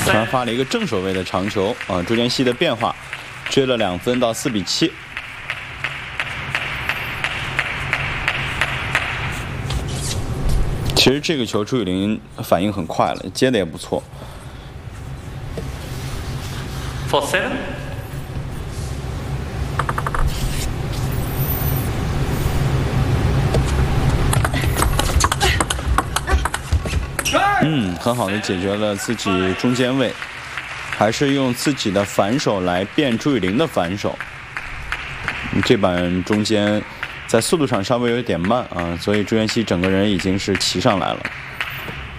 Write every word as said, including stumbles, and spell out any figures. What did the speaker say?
突然发了一个正手位的长球啊，朱建熙的变化，追了两分到四比七。其实这个球朱雨玲反应很快了，接的也不错。 For seven。 嗯，很好的解决了自己中间位，还是用自己的反手来变朱雨玲的反手。这板中间在速度上稍微有点慢啊，所以朱妍希整个人已经是骑上来了。